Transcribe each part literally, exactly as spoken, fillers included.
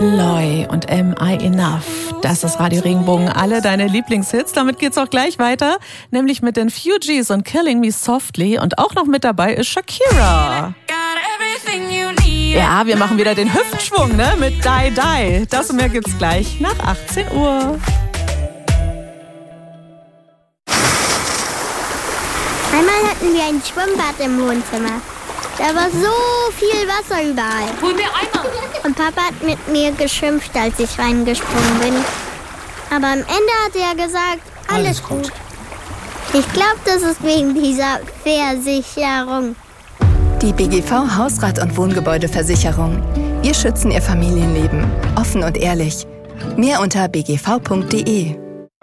Loy und Am I Enough? Das ist Radio Regenbogen, alle deine Lieblingshits. Damit geht's auch gleich weiter, nämlich mit den Fugees und Killing Me Softly. Und auch noch mit dabei ist Shakira. Ja, wir machen wieder den Hüftschwung, ne? Mit Die Die. Das und mehr gibt's gleich nach achtzehn Uhr. Einmal hatten wir ein Schwimmbad im Wohnzimmer. Da war so viel Wasser überall. Hol mir Eimer. Und Papa hat mit mir geschimpft, als ich reingesprungen bin. Aber am Ende hat er gesagt, alles, alles gut. gut. Ich glaube, das ist wegen dieser Versicherung. Die B G V Hausrat- und Wohngebäudeversicherung. Wir schützen Ihr Familienleben. Offen und ehrlich. Mehr unter b g v punkt d e.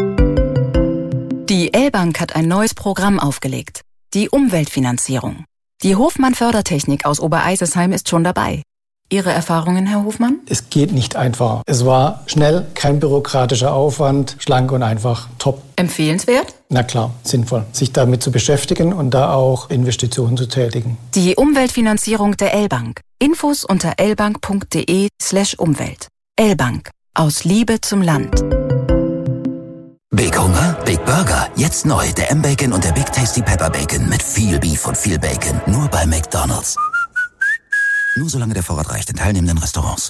Die L-Bank hat ein neues Programm aufgelegt. Die Umweltfinanzierung. Die Hofmann Fördertechnik aus Obereisesheim ist schon dabei. Ihre Erfahrungen, Herr Hofmann? Es geht nicht einfacher. Es war schnell, kein bürokratischer Aufwand, schlank und einfach top. Empfehlenswert? Na klar, sinnvoll, sich damit zu beschäftigen und da auch Investitionen zu tätigen. Die Umweltfinanzierung der L-Bank. Infos unter l bank punkt d e slash Umwelt. L-Bank. Aus Liebe zum Land. Big Hunger, Big Burger. Jetzt neu der M-Bacon und der Big Tasty Pepper Bacon mit viel Beef und viel Bacon. Nur bei McDonald's. Nur solange der Vorrat reicht in teilnehmenden Restaurants.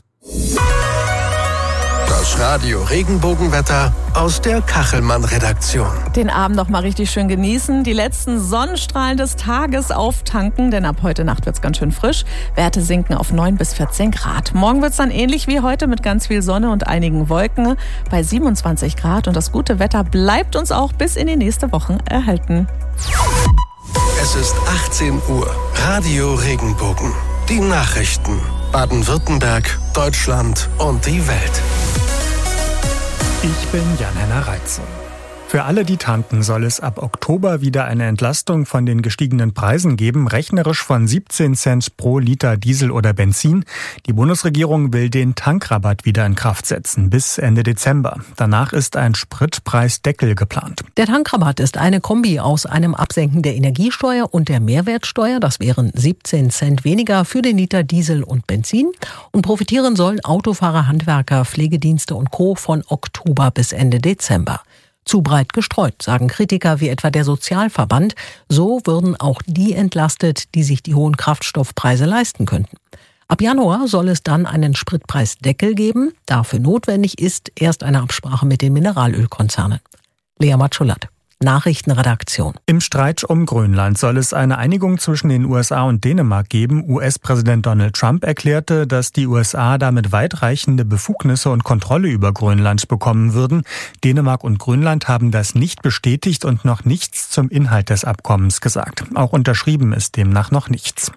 Das Radio Regenbogenwetter aus der Kachelmann-Redaktion. Den Abend noch mal richtig schön genießen, die letzten Sonnenstrahlen des Tages auftanken, denn ab heute Nacht wird's ganz schön frisch. Werte sinken auf neun bis vierzehn Grad. Morgen wird's dann ähnlich wie heute mit ganz viel Sonne und einigen Wolken bei siebenundzwanzig Grad. Und das gute Wetter bleibt uns auch bis in die nächste Woche erhalten. Es ist achtzehn Uhr. Radio Regenbogen. Die Nachrichten. Baden-Württemberg, Deutschland und die Welt. Ich bin Jan-Henner Reitze. Für alle, die tanken, soll es ab Oktober wieder eine Entlastung von den gestiegenen Preisen geben, rechnerisch von siebzehn Cent pro Liter Diesel oder Benzin. Die Bundesregierung will den Tankrabatt wieder in Kraft setzen, bis Ende Dezember. Danach ist ein Spritpreisdeckel geplant. Der Tankrabatt ist eine Kombi aus einem Absenken der Energiesteuer und der Mehrwertsteuer. Das wären siebzehn Cent weniger für den Liter Diesel und Benzin. Und profitieren sollen Autofahrer, Handwerker, Pflegedienste und Co. von Oktober bis Ende Dezember. Zu breit gestreut, sagen Kritiker wie etwa der Sozialverband. So würden auch die entlastet, die sich die hohen Kraftstoffpreise leisten könnten. Ab Januar soll es dann einen Spritpreisdeckel geben. Dafür notwendig ist erst eine Absprache mit den Mineralölkonzernen. Lea Matschulat. Nachrichtenredaktion. Im Streit um Grönland soll es eine Einigung zwischen den U S A und Dänemark geben. U S-Präsident Donald Trump erklärte, dass die U S A damit weitreichende Befugnisse und Kontrolle über Grönland bekommen würden. Dänemark und Grönland haben das nicht bestätigt und noch nichts zum Inhalt des Abkommens gesagt. Auch unterschrieben ist demnach noch nichts.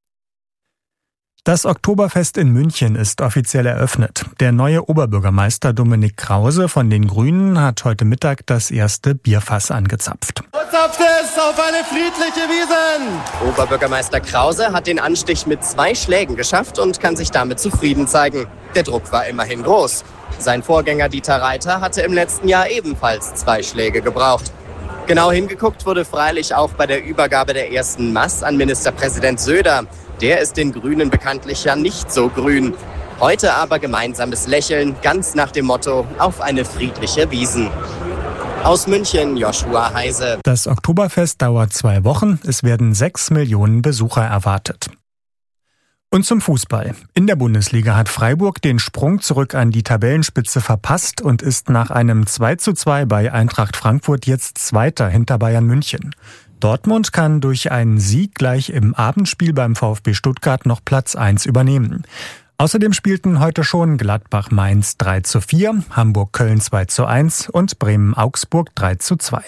Das Oktoberfest in München ist offiziell eröffnet. Der neue Oberbürgermeister Dominik Krause von den Grünen hat heute Mittag das erste Bierfass angezapft. Zapft es auf eine friedliche Wiesn! Oberbürgermeister Krause hat den Anstich mit zwei Schlägen geschafft und kann sich damit zufrieden zeigen. Der Druck war immerhin groß. Sein Vorgänger Dieter Reiter hatte im letzten Jahr ebenfalls zwei Schläge gebraucht. Genau hingeguckt wurde freilich auch bei der Übergabe der ersten Maß an Ministerpräsident Söder. Der ist den Grünen bekanntlich ja nicht so grün. Heute aber gemeinsames Lächeln, ganz nach dem Motto, auf eine friedliche Wiesn. Aus München, Joshua Heise. Das Oktoberfest dauert zwei Wochen. Es werden sechs Millionen Besucher erwartet. Und zum Fußball. In der Bundesliga hat Freiburg den Sprung zurück an die Tabellenspitze verpasst und ist nach einem zwei zu zwei bei Eintracht Frankfurt jetzt Zweiter hinter Bayern München. Dortmund kann durch einen Sieg gleich im Abendspiel beim VfB Stuttgart noch Platz eins übernehmen. Außerdem spielten heute schon Gladbach-Mainz drei zu vier, Hamburg-Köln zwei zu eins und Bremen-Augsburg drei zu zwei.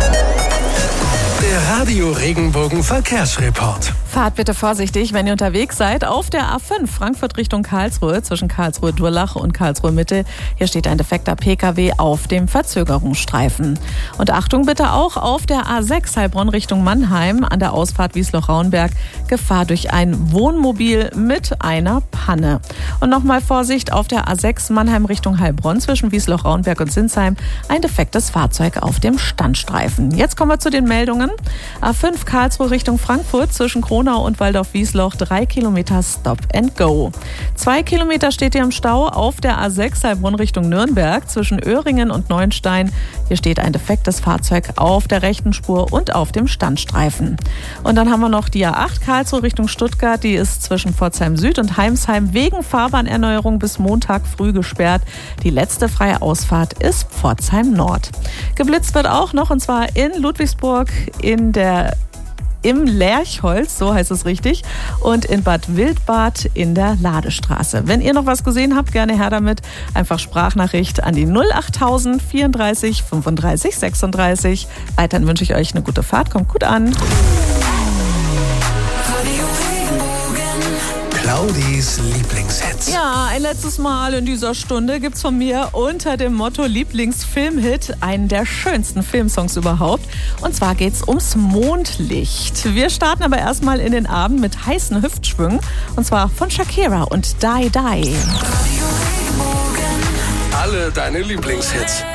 Der Radio Regenbogen Verkehrsreport. Fahrt bitte vorsichtig, wenn ihr unterwegs seid. Auf der A fünf Frankfurt Richtung Karlsruhe zwischen Karlsruhe-Durlach und Karlsruhe-Mitte. Hier steht ein defekter P K W auf dem Verzögerungsstreifen. Und Achtung bitte auch auf der A sechs Heilbronn Richtung Mannheim an der Ausfahrt Wiesloch-Rauenberg. Gefahr durch ein Wohnmobil mit einer Panne. Und nochmal Vorsicht auf der A sechs Mannheim Richtung Heilbronn zwischen Wiesloch-Rauenberg und Sinsheim. Ein defektes Fahrzeug auf dem Standstreifen. Jetzt kommen wir zu den Meldungen. A fünf Karlsruhe Richtung Frankfurt zwischen Kronau und Waldorf-Wiesloch drei Kilometer Stop and Go. Zwei Kilometer steht ihr im Stau auf der A sechs Heilbronn Richtung Nürnberg zwischen Öhringen und Neuenstein. Hier steht ein defektes Fahrzeug auf der rechten Spur und auf dem Standstreifen. Und dann haben wir noch die A acht Karlsruhe Richtung Stuttgart. Die ist zwischen Pforzheim Süd und Heimsheim wegen Fahrbahnerneuerung bis Montag früh gesperrt. Die letzte freie Ausfahrt ist Pforzheim Nord. Geblitzt wird auch noch, und zwar in Ludwigsburg in der im Lerchholz, so heißt es richtig, und in Bad Wildbad in der Ladestraße. Wenn ihr noch was gesehen habt, gerne her damit. Einfach Sprachnachricht an die null achttausend vierunddreißig fünfunddreißig sechsunddreißig. Weiterhin wünsche ich euch eine gute Fahrt. Kommt gut an. Claudis Lieblingshits. Ja, ein letztes Mal in dieser Stunde gibt's von mir unter dem Motto Lieblingsfilmhit einen der schönsten Filmsongs überhaupt. Und zwar geht's ums Mondlicht. Wir starten aber erstmal in den Abend mit heißen Hüftschwüngen. Und zwar von Shakira und Die Die. Alle deine Lieblingshits.